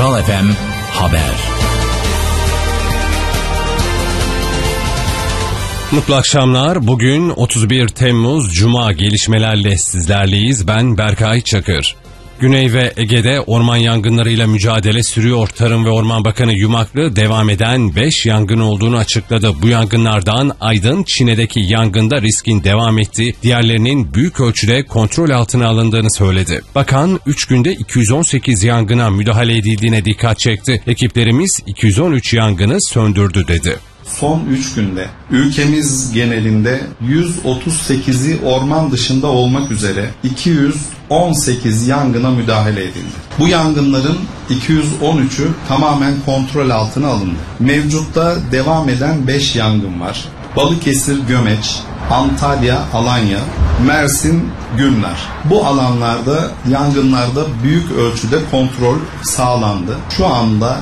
Kral FM Haber. Mutlu akşamlar. Bugün 31 Temmuz Cuma, gelişmelerle sizlerleyiz. Ben Berkay Çakır. Güney ve Ege'de orman yangınlarıyla mücadele sürüyor. Tarım ve Orman Bakanı Yumaklı devam eden 5 yangın olduğunu açıkladı. Bu yangınlardan Aydın, Çine'deki yangında riskin devam ettiği, diğerlerinin büyük ölçüde kontrol altına alındığını söyledi. Bakan 3 günde 218 yangına müdahale edildiğine dikkat çekti. Ekiplerimiz 213 yangını söndürdü dedi. Son 3 günde ülkemiz genelinde 138'i orman dışında olmak üzere 218 yangına müdahale edildi. Bu yangınların 213'ü tamamen kontrol altına alındı. Mevcutta devam eden 5 yangın var. Balıkesir, Gömeç, Antalya, Alanya, Mersin, Gülnar. Bu alanlarda, yangınlarda büyük ölçüde kontrol sağlandı. Şu anda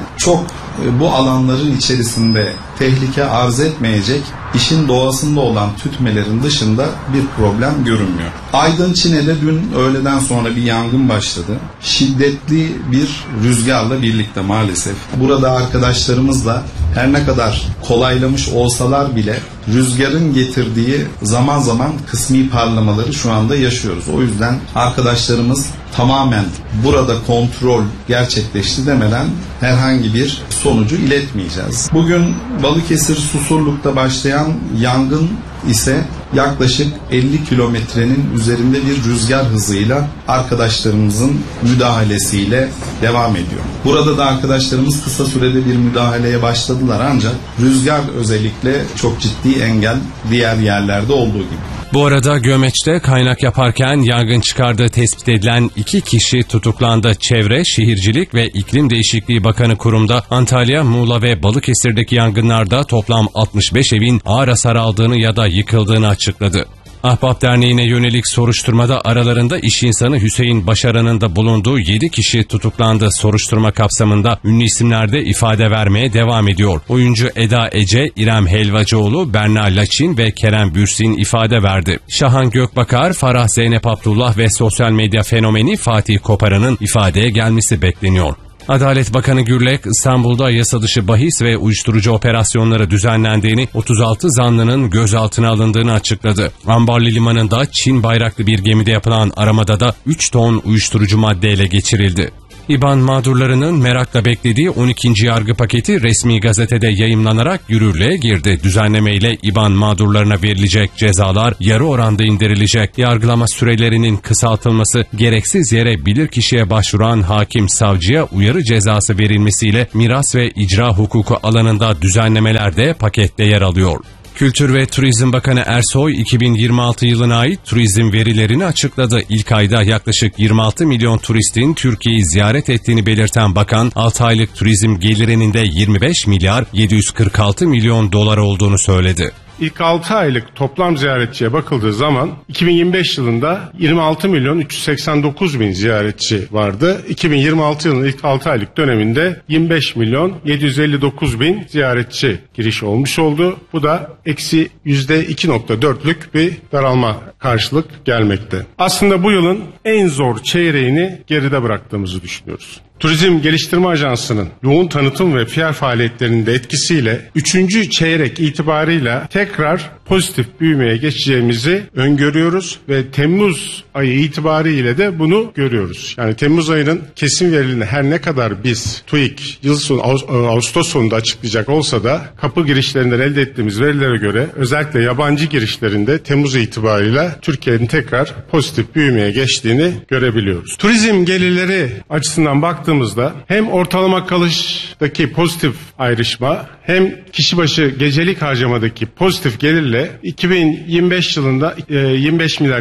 bu alanların içerisinde tehlike arz etmeyecek, işin doğasında olan tütmelerin dışında bir problem görünmüyor. Aydın, Çine'de dün öğleden sonra bir yangın başladı. Şiddetli bir rüzgarla birlikte maalesef. Burada arkadaşlarımızla her ne kadar kolaylamış olsalar bile rüzgarın getirdiği zaman zaman kısmi parlamaları şu anda yaşıyoruz. O yüzden arkadaşlarımız tamamen burada kontrol gerçekleşti demeden herhangi bir sonucu iletmeyeceğiz. Bugün Balıkesir Susurluk'ta başlayan yangın ise yaklaşık 50 kilometrenin üzerinde bir rüzgar hızıyla arkadaşlarımızın müdahalesiyle devam ediyor. Burada da arkadaşlarımız kısa sürede bir müdahaleye başladılar, ancak rüzgar özellikle çok ciddi engel diğer yerlerde olduğu gibi. Bu arada Gömeç'te kaynak yaparken yangın çıkardığı tespit edilen 2 kişi tutuklandı. Çevre, Şehircilik ve İklim Değişikliği Bakanı kurumda Antalya, Muğla ve Balıkesir'deki yangınlarda toplam 65 evin ağır hasar aldığını ya da yıkıldığını açıkladı. Ahbap Derneği'ne yönelik soruşturmada aralarında iş insanı Hüseyin Başaran'ın da bulunduğu 7 kişi tutuklandı. Soruşturma kapsamında ünlü isimler de ifade vermeye devam ediyor. Oyuncu Eda Ece, İrem Helvacıoğlu, Berna Laçin ve Kerem Bürsin ifade verdi. Şahan Gökbakar, Farah Zeynep Abdullah ve sosyal medya fenomeni Fatih Koparan'ın ifadeye gelmesi bekleniyor. Adalet Bakanı Gürlek, İstanbul'da yasa dışı bahis ve uyuşturucu operasyonları düzenlendiğini, 36 zanlının gözaltına alındığını açıkladı. Ambarlı Limanı'nda Çin bayraklı bir gemide yapılan aramada da 3 ton uyuşturucu madde ele geçirildi. İBAN mağdurlarının merakla beklediği 12. yargı paketi resmi gazetede yayımlanarak yürürlüğe girdi. Düzenlemeyle İBAN mağdurlarına verilecek cezalar yarı oranda indirilecek. Yargılama sürelerinin kısaltılması, gereksiz yere bilirkişiye başvuran hakim savcıya uyarı cezası verilmesiyle miras ve icra hukuku alanında düzenlemeler de pakette yer alıyor. Kültür ve Turizm Bakanı Ersoy, 2026 yılına ait turizm verilerini açıkladı. İlk ayda yaklaşık 26 milyon turistin Türkiye'yi ziyaret ettiğini belirten bakan, 6 aylık turizm gelirinin de 25 milyar 746 milyon dolar olduğunu söyledi. İlk 6 aylık toplam ziyaretçiye bakıldığı zaman 2025 yılında 26 milyon 389 bin ziyaretçi vardı. 2026 yılının ilk 6 aylık döneminde 25 milyon 759 bin ziyaretçi giriş olmuş oldu. Bu da eksi %2.4'lük bir daralma karşılık gelmekte. Aslında bu yılın en zor çeyreğini geride bıraktığımızı düşünüyoruz. Turizm Geliştirme Ajansı'nın yoğun tanıtım ve PR faaliyetlerinin de etkisiyle 3. çeyrek itibarıyla tekrar pozitif büyümeye geçeceğimizi öngörüyoruz ve Temmuz ayı itibariyle de bunu görüyoruz. Yani Temmuz ayının kesin verilerini her ne kadar biz TÜİK yıl sonu Ağustos sonunda açıklayacak olsa da kapı girişlerinden elde ettiğimiz verilere göre özellikle yabancı girişlerinde Temmuz itibariyle Türkiye'nin tekrar pozitif büyümeye geçtiğini görebiliyoruz. Turizm gelirleri açısından baktığımızda hem ortalama kalıştaki pozitif ayrışma hem kişi başı gecelik harcamadaki pozitif gelirle 2025 yılında 25 milyar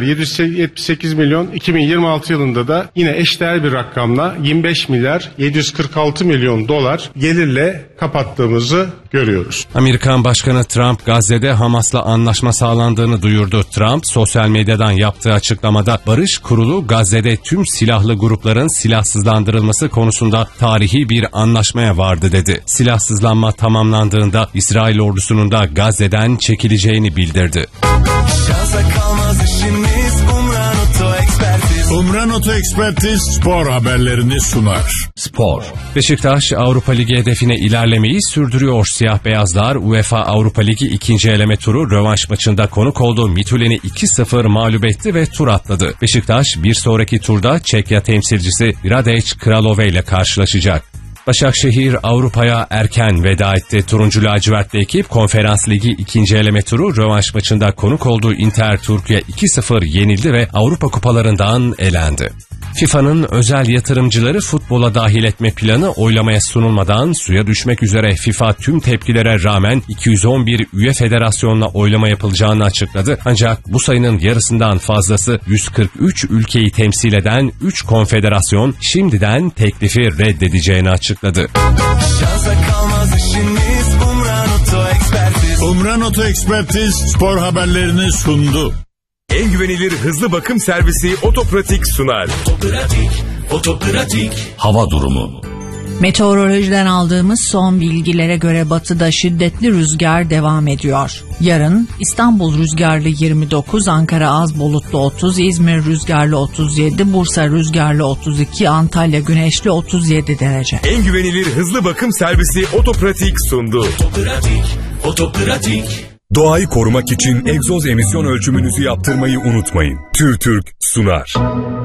778 milyon, 2026 yılında da yine eşdeğer bir rakamla 25 milyar 746 milyon dolar gelirle kapattığımızı görüyoruz. Amerikan Başkanı Trump, Gazze'de Hamas'la anlaşma sağlandığını duyurdu. Trump, sosyal medyadan yaptığı açıklamada Barış Kurulu, Gazze'de tüm silahlı grupların silahsızlandırılması konusunda tarihi bir anlaşmaya vardı dedi. Silahsızlanma tamamlandığında İsrail ordusunun da Gazze'den çekileceğini bildirdi. Umran Oto Ekspertiz spor haberlerini sunar. Spor. Beşiktaş Avrupa Ligi hedefine ilerlemeyi sürdürüyor. Siyah beyazlar UEFA Avrupa Ligi ikinci eleme turu rövanş maçında konuk olduğu Midtjylland'i 2-0 mağlup etti ve tur atladı. Beşiktaş bir sonraki turda Çekya temsilcisi Radec Kralove ile karşılaşacak. Başakşehir Avrupa'ya erken veda etti. Turuncu lacivertli ekip Konferans Ligi ikinci eleme turu rövanş maçında konuk olduğu Inter Turku'ya 2-0 yenildi ve Avrupa kupalarından elendi. FIFA'nın özel yatırımcıları futbola dahil etme planı oylamaya sunulmadan suya düşmek üzere. FIFA tüm tepkilere rağmen 211 üye federasyonla oylama yapılacağını açıkladı. Ancak bu sayının yarısından fazlası 143 ülkeyi temsil eden 3 konfederasyon şimdiden teklifi reddedeceğini açıkladı. Umran Oto Ekspertiz spor haberlerini sundu. En güvenilir hızlı bakım servisi Otopratik sunar. Otopratik. Hava durumu. Meteorolojiden aldığımız son bilgilere göre batıda şiddetli rüzgar devam ediyor. Yarın İstanbul rüzgarlı 29, Ankara az bulutlu 30, İzmir rüzgarlı 37, Bursa rüzgarlı 32, Antalya güneşli 37 derece. En güvenilir hızlı bakım servisi Otopratik sundu. Otopratik. Doğayı korumak için egzoz emisyon ölçümünüzü yaptırmayı unutmayın. TÜRTÜRK sunar.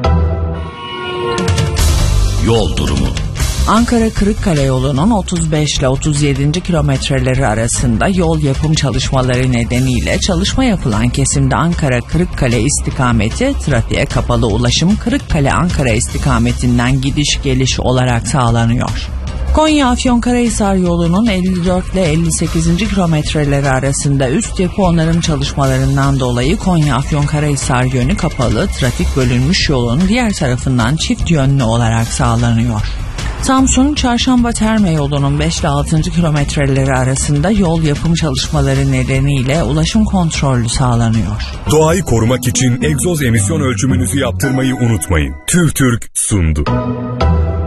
Yol durumu. Ankara-Kırıkkale yolunun 35 ile 37. kilometreleri arasında yol yapım çalışmaları nedeniyle çalışma yapılan kesimde Ankara-Kırıkkale istikameti trafiğe kapalı, ulaşım Kırıkkale-Ankara istikametinden gidiş geliş olarak sağlanıyor. Konya-Afyonkarahisar yolunun 54 ile 58. kilometreleri arasında üst yapı onarım çalışmalarından dolayı Konya-Afyonkarahisar yönü kapalı, trafik bölünmüş yolun diğer tarafından çift yönlü olarak sağlanıyor. Samsun Çarşamba Terme yolunun 5 ile 6. kilometreleri arasında yol yapım çalışmaları nedeniyle ulaşım kontrollü sağlanıyor. Doğayı korumak için egzoz emisyon ölçümünüzü yaptırmayı unutmayın. TÜRTÜRK sundu.